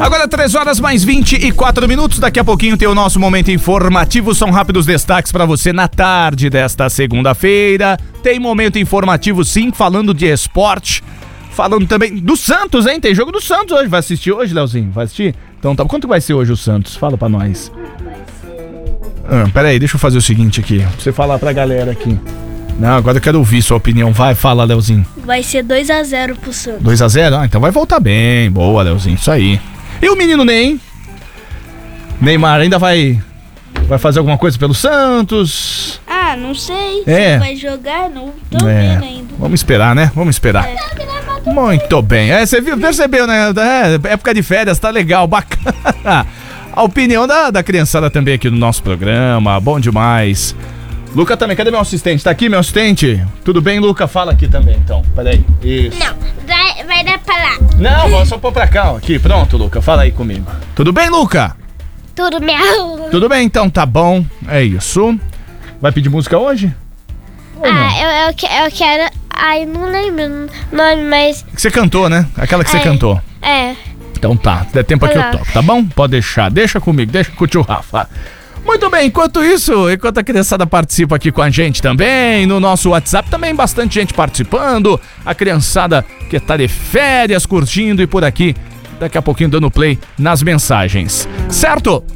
Agora 3h mais 24 minutos. Daqui a pouquinho tem o nosso momento informativo. São rápidos destaques para você na tarde desta segunda-feira. Tem momento informativo sim, falando de esporte. Falando também do Santos, hein? Tem jogo do Santos hoje. Vai assistir hoje, Leozinho? Vai assistir? Então tá. Quanto vai ser hoje o Santos? Fala pra nós. Peraí, deixa eu fazer o seguinte aqui. Pra você falar pra galera aqui. Não, agora eu quero ouvir sua opinião. Vai, fala, Leozinho. Vai ser 2-0 pro Santos. 2-0? Ah, então vai voltar bem. Boa, Leozinho, isso aí. E o menino Ney? Neymar ainda vai fazer alguma coisa pelo Santos? Ah, não sei. Se vai jogar, não tô vendo ainda. Vamos esperar, né? Vamos esperar. Muito bem. Você percebeu, né? Época de férias, tá legal, bacana. A opinião da criançada também aqui no nosso programa. Bom demais. Luca também, cadê meu assistente? Tá aqui, meu assistente? Tudo bem, Luca? Fala aqui também, então. Peraí. Isso. Não, vai dar pra lá. Não, vou só pôr pra cá, ó. Aqui, pronto, Luca. Fala aí comigo. Tudo bem, Luca? Tudo meu. Tudo bem, então, tá bom. É isso. Vai pedir música hoje? Eu quero... Ai, não lembro o nome, mas... Você cantou, né? Aquela que você cantou. É. Então tá, se der tempo aqui eu toco, tá bom? Pode deixar, deixa comigo, deixa com o tio Rafa. Muito bem, enquanto a criançada participa aqui com a gente também, no nosso WhatsApp também bastante gente participando, a criançada que tá de férias curtindo e por aqui, daqui a pouquinho dando play nas mensagens, certo?